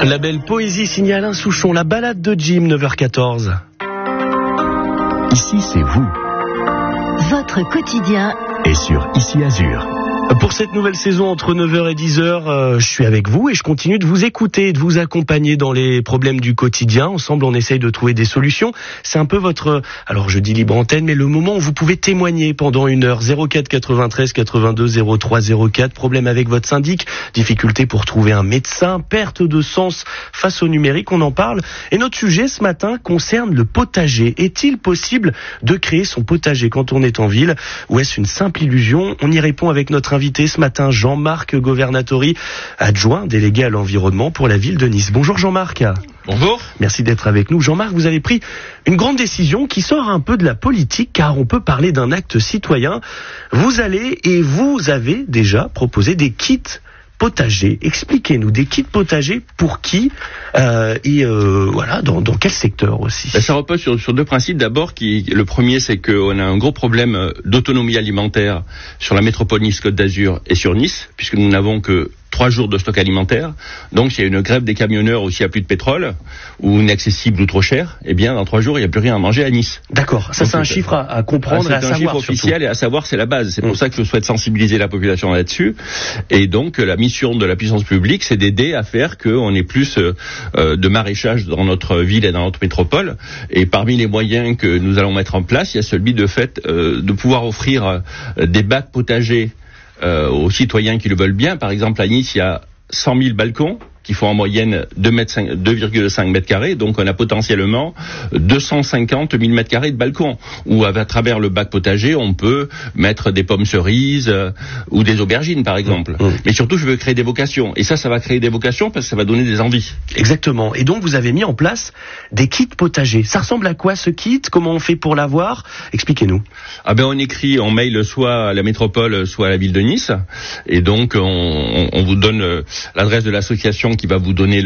La belle poésie signée Alain Souchon, la balade de Jim, 9h14. Ici, c'est vous. Votre quotidien Et sur Ici Azur. Pour cette nouvelle saison entre 9h et 10h, je suis avec vous et je continue de vous écouter et de vous accompagner dans les problèmes du quotidien. Ensemble, on essaye de trouver des solutions. C'est un peu votre, alors je dis libre antenne, mais le moment où vous pouvez témoigner pendant une heure. 04 93 82 03 04. Problème avec votre syndic, difficulté pour trouver un médecin, perte de sens face au numérique, on en parle. Et notre sujet ce matin concerne le potager. Est-il possible de créer son potager quand on est en ville ou est-ce une simple illusion? On y répond avec notre invité ce matin, Jean-Marc Governatori, adjoint délégué à l'environnement pour la ville de Nice. Bonjour Jean-Marc. Bonjour. Merci d'être avec nous. Jean-Marc, vous avez pris une grande décision qui sort un peu de la politique car on peut parler d'un acte citoyen. Vous avez déjà proposé des kits potagers. Expliquez-nous, des kits potagers pour qui voilà, dans quel secteur aussi? Ça repose sur deux principes. D'abord, le premier, c'est qu'on a un gros problème d'autonomie alimentaire sur la métropole Nice-Côte d'Azur et sur Nice, puisque nous n'avons que 3 jours de stock alimentaire. Donc, s'il y a une grève des camionneurs ou s'il n'y a plus de pétrole, ou inaccessible ou trop cher, eh bien, dans 3 jours, il n'y a plus rien à manger à Nice. D'accord. Ça, donc, c'est un chiffre à comprendre et à savoir. C'est un chiffre officiel et à savoir, c'est la base. C'est pour ça que je souhaite sensibiliser la population là-dessus. Et donc, la mission de la puissance publique, c'est d'aider à faire qu'on ait plus de maraîchage dans notre ville et dans notre métropole. Et parmi les moyens que nous allons mettre en place, il y a celui de pouvoir offrir des bacs potagers aux citoyens qui le veulent bien. Par exemple, à Nice, il y a 100 000 balcons qui font en moyenne 2,5 mètres carrés, donc on a potentiellement 250 000 mètres carrés de balcons, où à travers le bac potager, on peut mettre des pommes cerises ou des aubergines, par exemple. Mais surtout, je veux créer des vocations. Et ça va créer des vocations parce que ça va donner des envies. Exactement. Et donc, vous avez mis en place des kits potagers. Ça ressemble à quoi, ce kit? Comment on fait pour l'avoir? Expliquez-nous. On mail soit à la métropole, soit à la ville de Nice. Et donc, on vous donne l'adresse de l'association qui va vous donner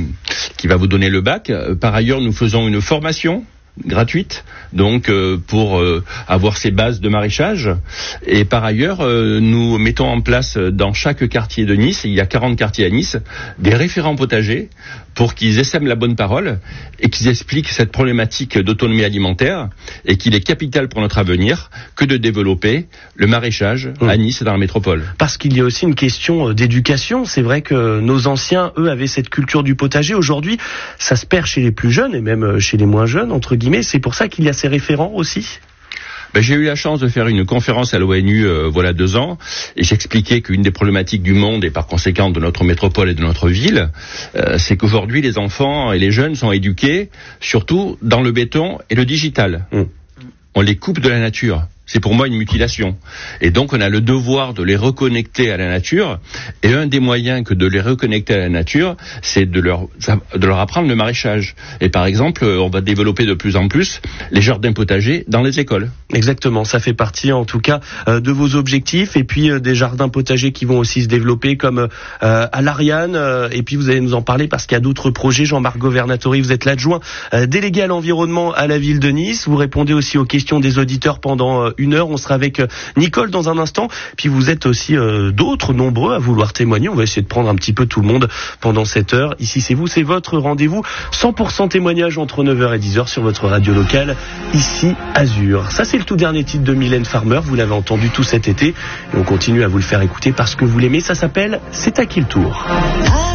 le bac. Par ailleurs, nous faisons une formation gratuite, donc pour avoir ces bases de maraîchage. Et par ailleurs, nous mettons en place dans chaque quartier de Nice, il y a 40 quartiers à Nice, des référents potagers pour qu'ils essaiment la bonne parole et qu'ils expliquent cette problématique d'autonomie alimentaire et qu'il est capital pour notre avenir que de développer le maraîchage à Nice et dans la métropole. Parce qu'il y a aussi une question d'éducation. C'est vrai que nos anciens, eux, avaient cette culture du potager. Aujourd'hui, ça se perd chez les plus jeunes et même chez les moins jeunes, entre guillemets. C'est pour ça qu'il y a ces référents aussi. J'ai eu la chance de faire une conférence à l'ONU voilà 2 ans et j'expliquais qu'une des problématiques du monde et par conséquent de notre métropole et de notre ville, c'est qu'aujourd'hui les enfants et les jeunes sont éduqués surtout dans le béton et le digital. On les coupe de la nature. C'est pour moi une mutilation. Et donc on a le devoir de les reconnecter à la nature. Et un des moyens que de les reconnecter à la nature, c'est de leur apprendre le maraîchage. Et par exemple, on va développer de plus en plus les jardins potagers dans les écoles. Exactement, ça fait partie en tout cas de vos objectifs. Et puis des jardins potagers qui vont aussi se développer comme à l'Ariane. Et puis vous allez nous en parler parce qu'il y a d'autres projets. Jean-Marc Governatori, vous êtes l'adjoint délégué à l'environnement à la ville de Nice. Vous répondez aussi aux questions des auditeurs pendant 1 heure. On sera avec Nicole dans un instant. Puis vous êtes aussi d'autres nombreux à vouloir témoigner. On va essayer de prendre un petit peu tout le monde pendant cette heure. Ici c'est vous, c'est votre rendez-vous. 100% témoignage entre 9h et 10h sur votre radio locale. Ici Azur. Ça c'est le tout dernier titre de Mylène Farmer. Vous l'avez entendu tout cet été. Et on continue à vous le faire écouter parce que vous l'aimez. Ça s'appelle C'est à qui le tour?